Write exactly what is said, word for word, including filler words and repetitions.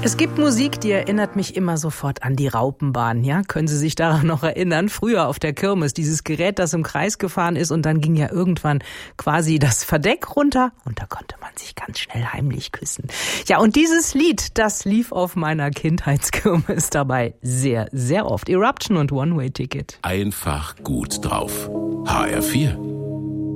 Es gibt Musik, die erinnert mich immer sofort an die Raupenbahn. Ja, können Sie sich daran noch erinnern? Früher auf der Kirmes, dieses Gerät, das im Kreis gefahren ist und dann ging ja irgendwann quasi das Verdeck runter und da konnte man sich ganz schnell heimlich küssen. Ja, und dieses Lied, das lief auf meiner Kindheitskirmes dabei sehr, sehr oft. Eruption und One-Way-Ticket. Einfach gut drauf. H R vier.